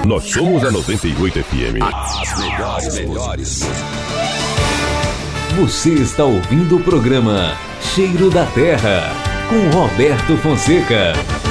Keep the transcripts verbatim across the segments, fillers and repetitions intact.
Nós somos a noventa e oito F M. As melhores, melhores. Você está ouvindo o programa Cheiro da Terra, com Roberto Fonseca.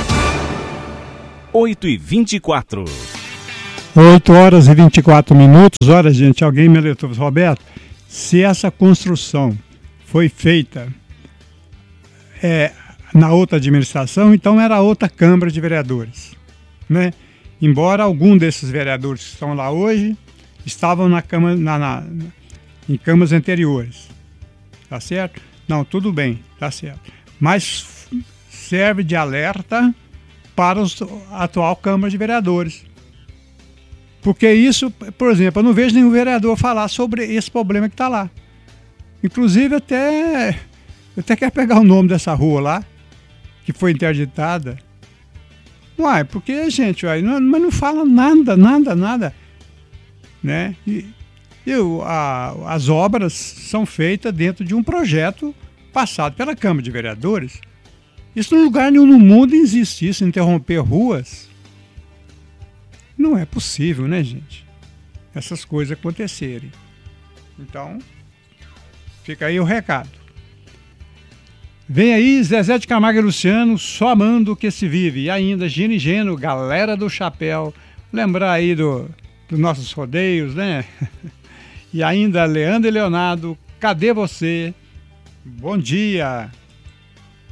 oito e vinte e quatro. oito horas e vinte e quatro minutos. Olha, gente, alguém me alertou. Roberto, se essa construção foi feita é, na outra administração, então era outra Câmara de Vereadores, né? Embora algum desses vereadores que estão lá hoje estavam na Câmara, na, na, em câmaras anteriores. Tá certo? Não, tudo bem, tá certo. Mas serve de alerta para os, a atual Câmara de Vereadores. Porque isso, por exemplo, eu não vejo nenhum vereador falar sobre esse problema que está lá. Inclusive, até, eu até quero pegar o nome dessa rua lá, que foi interditada. Uai, porque, gente, uai, não, mas não fala nada, nada, nada. Né? E, e a, as obras são feitas dentro de um projeto passado pela Câmara de Vereadores. Isso em lugar nenhum no mundo existe, isso, interromper ruas. Não é possível, né, gente? Essas coisas acontecerem. Então, fica aí o recado. Vem aí Zezé de Camargo e Luciano, só amando o que se vive. E ainda Gino e Geno, galera do chapéu. Lembrar aí do, dos nossos rodeios, né? E ainda Leandro e Leonardo, cadê você? Bom dia!